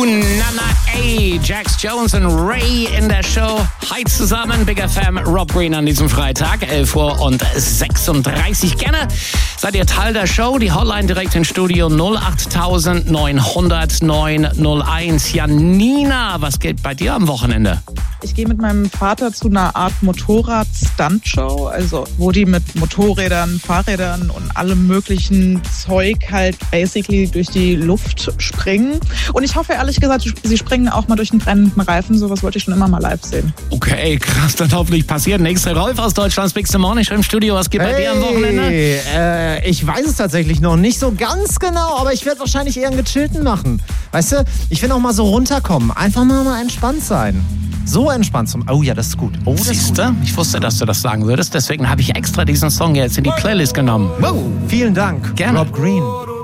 Nana A, Jax Jones und Ray in der Show. Hi zusammen, Big FM, Rob Green an diesem Freitag, 11:36 Uhr. Gerne seid ihr Teil der Show. Die Hotline direkt ins Studio 08900 901. Janina, was geht bei dir am Wochenende? Ich gehe mit meinem Vater zu einer Art Motorrad-Stunt-Show, also wo die mit Motorrädern, Fahrrädern und allem möglichen Zeug halt basically durch die Luft springen. Und ich hoffe ehrlich gesagt, sie springen auch mal durch einen brennenden Reifen. Sowas wollte ich schon immer mal live sehen. Okay, krass, dann hoffentlich passiert. Nächster Rolf aus Deutschlands Big Morning Show im Studio. Was geht bei dir am Wochenende? Ich weiß es tatsächlich noch nicht so ganz genau, aber ich werde wahrscheinlich eher einen gechillten machen. Weißt du, ich will auch mal so runterkommen. Einfach mal entspannt sein. So entspannt zum... Oh ja, das ist gut. Oh, das Siehst du? Ich wusste, dass du das sagen würdest. Deswegen habe ich extra diesen Song jetzt in die Playlist genommen. Wow. Vielen Dank. Gerne. Rob Green.